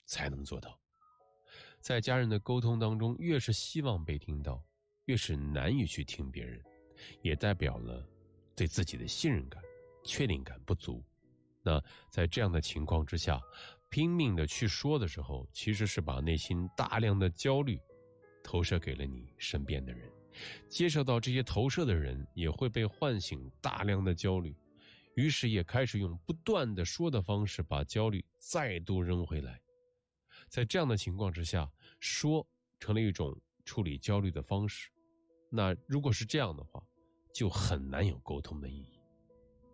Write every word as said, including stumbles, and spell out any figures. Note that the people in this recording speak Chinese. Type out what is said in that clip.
才能做到。在家人的沟通当中，越是希望被听到，越是难以去听别人，也代表了对自己的信任感、确定感不足。那在这样的情况之下，拼命的去说的时候，其实是把内心大量的焦虑投射给了你身边的人，接受到这些投射的人也会被唤醒大量的焦虑，于是也开始用不断的说的方式把焦虑再度扔回来。在这样的情况之下，说成了一种处理焦虑的方式，那如果是这样的话，就很难有沟通的意义。